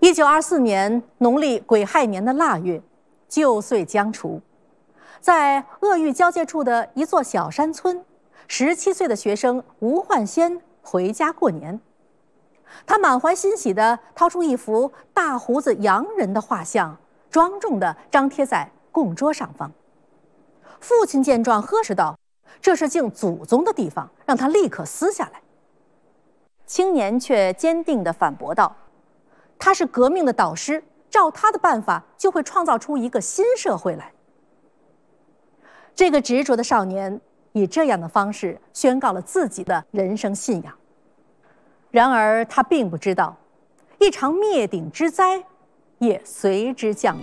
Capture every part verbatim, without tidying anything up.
一九二四年农历癸亥年的腊月，旧岁将除，在鄂豫交界处的一座小山村，十七岁的学生吴焕先回家过年。他满怀欣喜地掏出一幅大胡子洋人的画像，庄重地张贴在供桌上方。父亲见状呵斥道：“这是敬祖宗的地方，让他立刻撕下来。”青年却坚定地反驳道：“他是革命的导师，照他的办法就会创造出一个新社会来。”这个执着的少年以这样的方式宣告了自己的人生信仰。然而他并不知道，一场灭顶之灾也随之降临。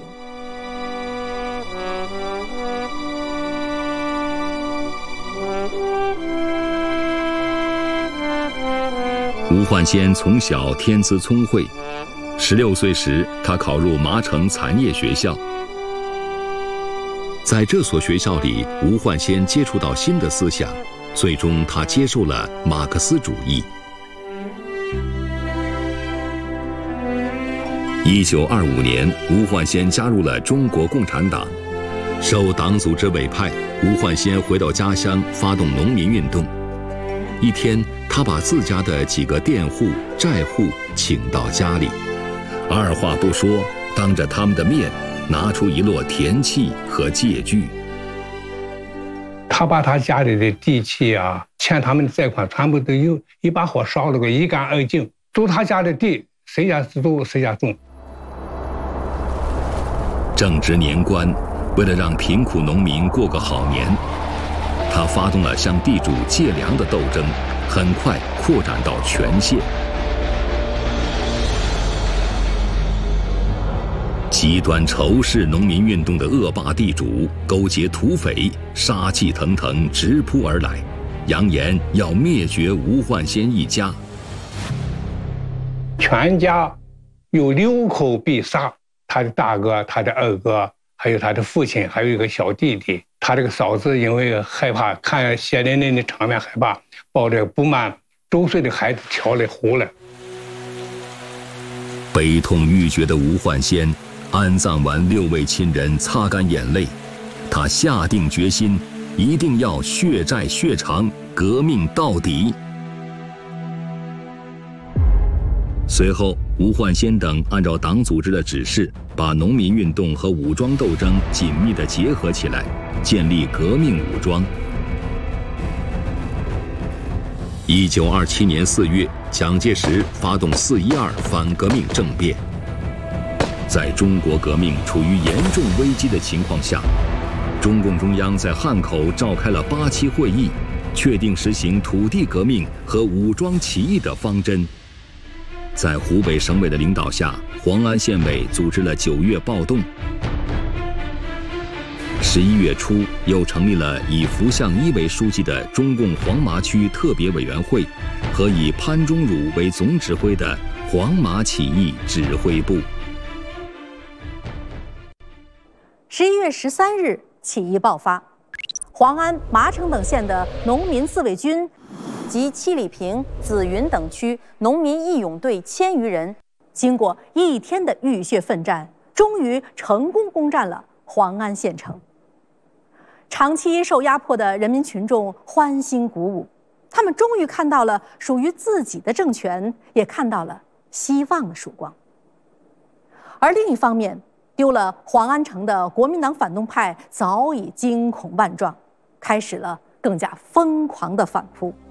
吴焕先从小天资聪慧，十六岁时他考入麻城蚕业学校。在这所学校里，吴焕先接触到新的思想，最终他接受了马克思主义。一九二五年，吴焕先加入了中国共产党。受党组织委派，吴焕先回到家乡，发动农民运动。一天，他把自家的几个佃户、债户请到家里，二话不说，当着他们的面拿出一摞田契和借据。 他把他家里的地契啊、欠他们的债款全部都用一把火烧了个一干二净，都他家的地，谁家都谁家种。 正值年关，为了让贫苦农民过个好年，他发动了向地主借粮的斗争，很快扩展到全县。极端仇视农民运动的恶霸地主勾结土匪，杀气腾腾直扑而来，扬言要灭绝吴焕先一家。 全家有六口被杀，他的大哥、他的二哥，还有他的父亲，还有一个小弟弟。他这个嫂子因为害怕看血淋淋的场面，害怕抱着不满周岁的孩子跳了湖了。 悲痛欲绝的吴焕先安葬完六位亲人，擦干眼泪，他下定决心，一定要血债血偿，革命到底。随后，吴焕先等按照党组织的指示，把农民运动和武装斗争紧密地结合起来，建立革命武装。一九二七年四月，蒋介石发动四一二反革命政变。在中国革命处于严重危机的情况下，中共中央在汉口召开了八七会议，确定实行土地革命和武装起义的方针。在湖北省委的领导下，黄安县委组织了九月暴动。十一月初，又成立了以符相一为书记的中共黄麻区特别委员会和以潘忠儒为总指挥的黄麻起义指挥部。 十一月十三日，起义爆发，黄安、麻城等县的农民自卫军及七里坪、紫云等区农民义勇队千余人，经过一天的浴血奋战，终于成功攻占了黄安县城。长期受压迫的人民群众欢欣鼓舞，他们终于看到了属于自己的政权，也看到了希望的曙光。而另一方面，丢了黄安城的国民党反动派早已惊恐万状，开始了更加疯狂的反扑。